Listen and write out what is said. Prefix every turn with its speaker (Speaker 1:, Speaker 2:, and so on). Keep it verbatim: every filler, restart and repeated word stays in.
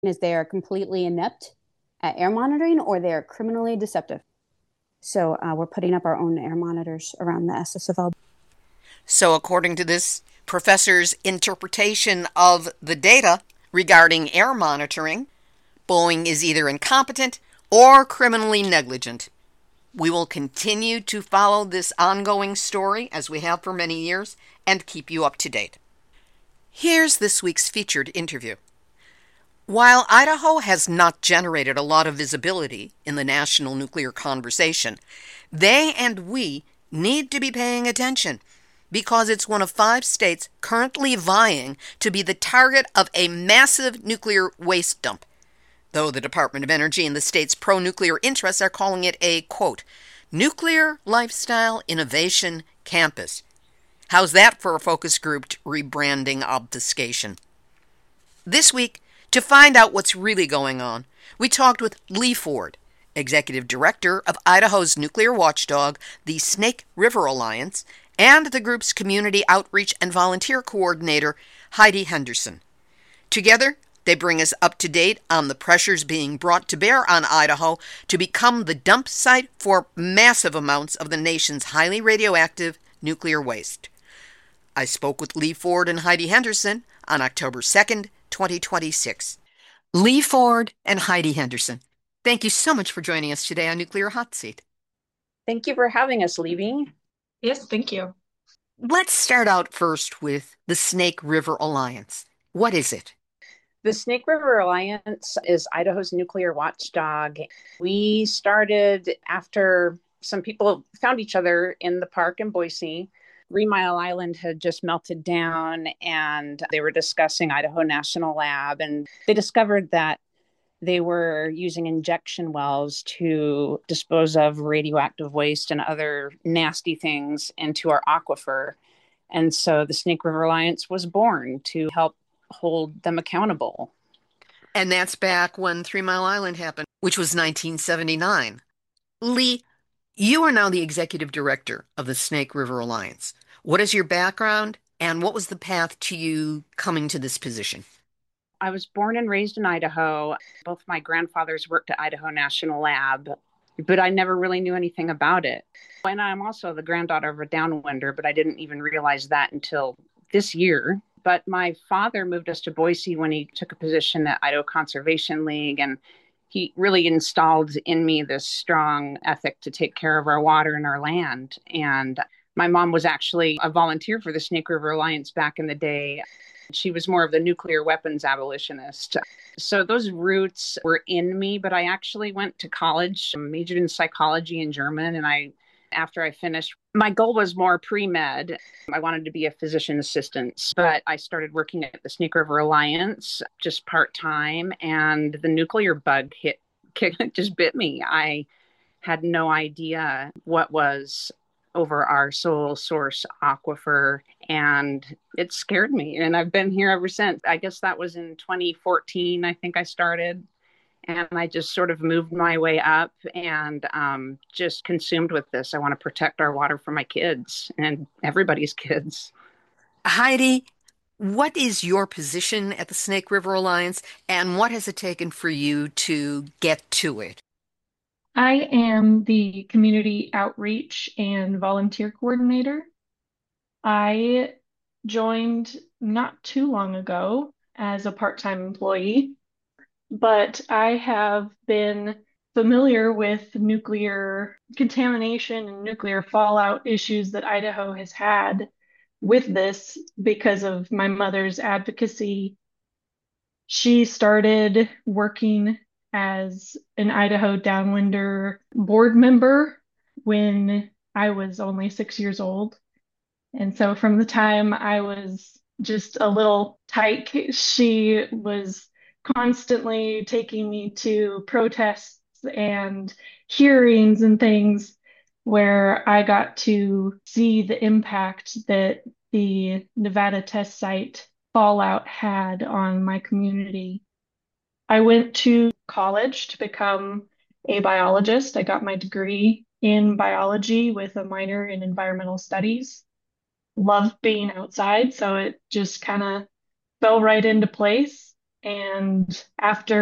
Speaker 1: is they are completely inept at air monitoring or they are criminally deceptive. So uh, we're putting up our own air monitors around the S S F L.
Speaker 2: So, according to this professor's interpretation of the data regarding air monitoring, Boeing is either incompetent or criminally negligent. We will continue to follow this ongoing story, as we have for many years, and keep you up to date. Here's this week's featured interview. While Idaho has not generated a lot of visibility in the national nuclear conversation, they and we need to be paying attention because it's one of five states currently vying to be the target of a massive nuclear waste dump, though the Department of Energy and the state's pro-nuclear interests are calling it a, quote, nuclear lifestyle innovation campus. How's that for a focus group rebranding obfuscation? This week, to find out what's really going on, we talked with Lee Ford, Executive Director of Idaho's nuclear watchdog, the Snake River Alliance, and the group's Community Outreach and Volunteer Coordinator, Heidi Henderson. Together, they bring us up to date on the pressures being brought to bear on Idaho to become the dump site for massive amounts of the nation's highly radioactive nuclear waste. I spoke with Lee Ford and Heidi Henderson on October second, twenty twenty-six. Lee Ford and Heidi Henderson, thank you so much for joining us today on Nuclear Hot Seat.
Speaker 3: Thank you for having us, Libby.
Speaker 4: Yes, thank you.
Speaker 2: Let's start out first with the Snake River Alliance. What is it?
Speaker 3: The Snake River Alliance is Idaho's nuclear watchdog. We started after some people found each other in the park in Boise. Three Mile Island had just melted down and they were discussing Idaho National Lab, and they discovered that they were using injection wells to dispose of radioactive waste and other nasty things into our aquifer. And so the Snake River Alliance was born to help hold them accountable.
Speaker 2: And that's back when Three Mile Island happened, which was nineteen seventy-nine. Lee, you are now the executive director of the Snake River Alliance. What is your background and what was the path to you coming to this position?
Speaker 3: I was born and raised in Idaho. Both my grandfathers worked at Idaho National Lab, but I never really knew anything about it. And I'm also the granddaughter of a downwinder, but I didn't even realize that until this year. But my father moved us to Boise when he took a position at Idaho Conservation League, and he really installed in me this strong ethic to take care of our water and our land. And my mom was actually a volunteer for the Snake River Alliance back in the day. She was more of the nuclear weapons abolitionist. So those roots were in me, but I actually went to college, majored in psychology and German, and I after I finished, my goal was more pre-med. I wanted to be a physician assistant, but I started working at the Snake River Alliance just part-time, and the nuclear bug hit, just bit me. I had no idea what was over our sole source aquifer, and it scared me. And I've been here ever since. I guess that was in twenty fourteen, I think I started. And I just sort of moved my way up and um, just consumed with this. I want to protect our water for my kids and everybody's kids.
Speaker 2: Heidi, what is your position at the Snake River Alliance and what has it taken for you to get to it?
Speaker 4: I am the community outreach and volunteer coordinator. I joined not too long ago as a part-time employee, but I have been familiar with nuclear contamination and nuclear fallout issues that Idaho has had with this because of my mother's advocacy. She started working as an Idaho Downwinder board member when I was only six years old. And so from the time I was just a little tyke, she was constantly taking me to protests and hearings and things where I got to see the impact that the Nevada test site fallout had on my community. I went to college to become a biologist. I got my degree in biology with a minor in environmental studies. Loved being outside, so it just kind of fell right into place. And after